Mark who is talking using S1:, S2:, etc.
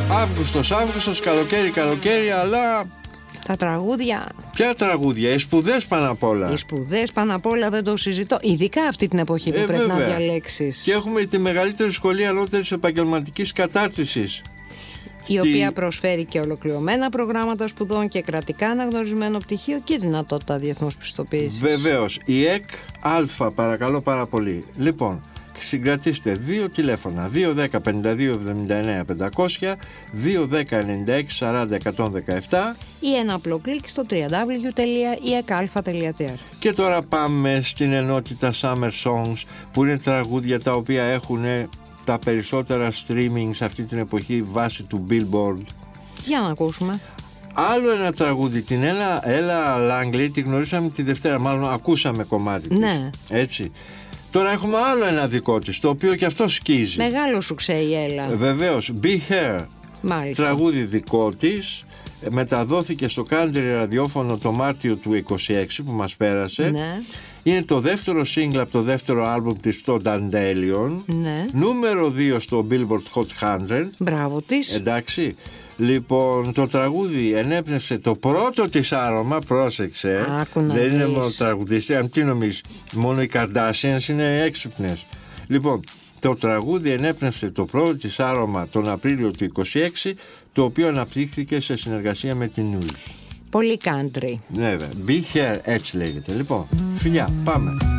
S1: Αύγουστος, καλοκαίρι, αλλά...
S2: Τα τραγούδια.
S1: Ποια τραγούδια, οι σπουδές πάνω απ' όλα.
S2: Οι σπουδές πάνω απ' όλα, δεν το συζητώ. Ειδικά αυτή την εποχή που πρέπει να διαλέξεις.
S1: Και έχουμε τη μεγαλύτερη σχολή ανώτερης επαγγελματικής κατάρτισης,
S2: η οποία προσφέρει και ολοκληρωμένα προγράμματα σπουδών και κρατικά αναγνωρισμένο πτυχίο και δυνατότητα διεθνούς πιστοποίησης.
S1: Βεβαίως, η ΕΚ Α, παρακαλώ πάρα πολύ. Λοιπόν, συγκρατήστε 2 τηλέφωνα, 210 52 79 500, 210 96 40 117
S2: ή ένα απλό κλικ στο www.ekalfa.gr.
S1: Και τώρα πάμε στην ενότητα Summer Songs, που είναι τραγούδια τα οποία έχουν τα περισσότερα streaming σε αυτή την εποχή βάσει του Billboard.
S2: Για να ακούσουμε.
S1: Άλλο ένα τραγούδι, την Ella Langley, τη γνωρίσαμε τη Δευτέρα, μάλλον ακούσαμε κομμάτι της.
S2: Ναι.
S1: Έτσι. Τώρα έχουμε άλλο ένα δικό της, το οποίο και αυτό σκίζει.
S2: Μεγάλο σουξέ η Ella.
S1: Βεβαίως, Be Here.
S2: Μάλιστα.
S1: Τραγούδι δικό της. Μεταδόθηκε στο country ραδιόφωνο το Μάρτιο του 26 που μας πέρασε.
S2: Ναι.
S1: Είναι το δεύτερο single από το δεύτερο άλμπουμ της, το Dandelion.
S2: Ναι.
S1: Νούμερο 2 στο Billboard Hot 100.
S2: Μπράβο της.
S1: Εντάξει. Λοιπόν, το τραγούδι ενέπνευσε το πρώτο της άρωμα, πρόσεξε. Δεν είναι μόνο τραγουδίστρια. Τι νομίζεις, μόνο οι Kardashians είναι έξυπνες? Λοιπόν, το τραγούδι ενέπνευσε το πρώτο της άρωμα τον Απρίλιο του 26, το οποίο αναπτύχθηκε σε συνεργασία με την News.
S2: Πολύ country.
S1: Ναι, Be Here, έτσι λέγεται. Λοιπόν, φιλιά, πάμε.